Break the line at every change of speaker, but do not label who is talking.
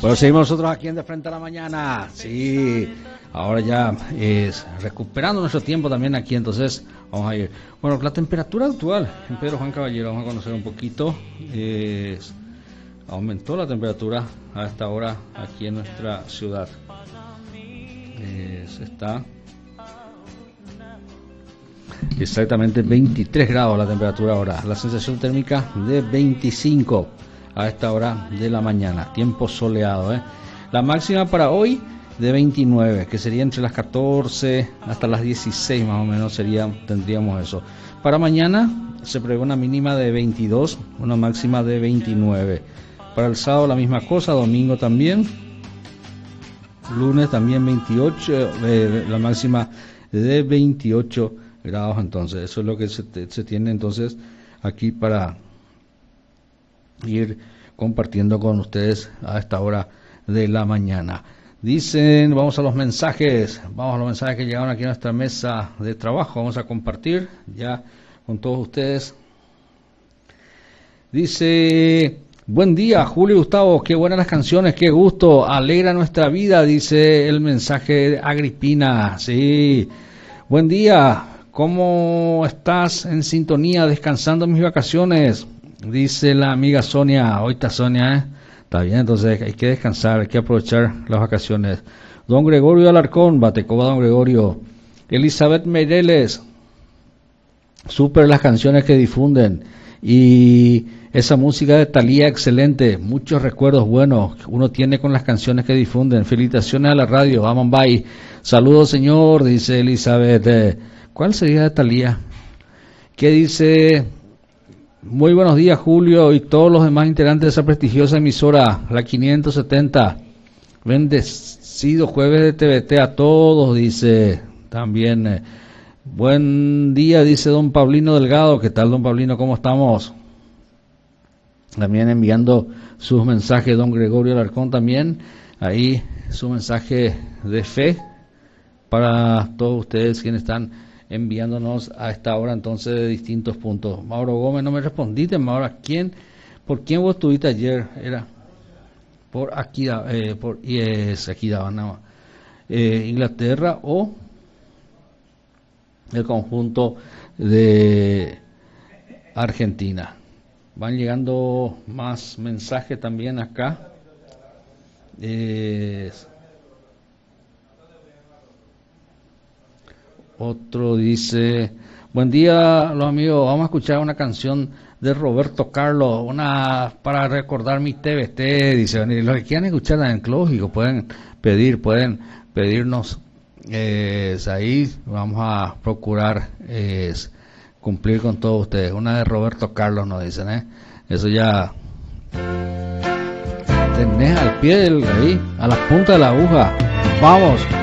Bueno, seguimos nosotros aquí en De Frente a la Mañana. Sí, ahora ya es recuperando nuestro tiempo también aquí, entonces vamos a ir. Bueno, la temperatura actual en Pedro Juan Caballero, vamos a conocer un poquito. Aumentó la temperatura a esta hora aquí en nuestra ciudad. Está exactamente 23 grados la temperatura ahora. La sensación térmica de 25 a esta hora de la mañana. Tiempo soleado. La máxima para hoy de 29, que sería entre las 14 hasta las 16 más o menos tendríamos eso. Para mañana se prevé una mínima de 22, una máxima de 29. Para el sábado la misma cosa, domingo también. Lunes también 28, la máxima de 28 grados. Entonces eso es lo que se tiene entonces aquí para ir compartiendo con ustedes a esta hora de la mañana. Dicen, vamos a los mensajes que llegaron aquí a nuestra mesa de trabajo, vamos a compartir ya con todos ustedes. Dice: buen día, Julio y Gustavo, qué buenas las canciones, qué gusto, alegra nuestra vida, dice el mensaje de Agripina. Sí, buen día, ¿cómo estás? En sintonía, descansando en mis vacaciones, dice la amiga Sonia. Hoy está Sonia, está bien, entonces hay que descansar, hay que aprovechar las vacaciones. Don Gregorio Alarcón, Batecoba, don Gregorio. Elizabeth Meireles, súper las canciones que difunden, y esa música de Thalía, excelente, muchos recuerdos buenos que uno tiene con las canciones que difunden. Felicitaciones a la radio, vamos, bye. Saludos, señor, dice Elizabeth. ¿Cuál sería de Thalía? ¿Qué dice? Muy buenos días, Julio, y todos los demás integrantes de esa prestigiosa emisora, la 570. Bendecido jueves de TVT a todos, dice también. Buen día, dice don Pablino Delgado. ¿Qué tal, don Pablino? ¿Cómo estamos? También enviando sus mensajes, don Gregorio Alarcón también. Ahí su mensaje de fe para todos ustedes quienes están enviándonos a esta hora entonces de distintos puntos. Mauro Gómez, no me respondiste, Mauro. ¿Por quién vos estuviste ayer? Era por aquí, aquí daban nada más. Inglaterra o el conjunto de Argentina. Van llegando más mensajes también acá. Otro dice: buen día, los amigos, vamos a escuchar una canción de Roberto Carlos, una para recordar mi TVT, dice. Los que quieran escuchar en lógico pueden pedirnos, ahí vamos a procurar cumplir con todos ustedes. Una de Roberto Carlos nos dicen, eso ya tenés al pie ahí, a la punta de la aguja. Vamos.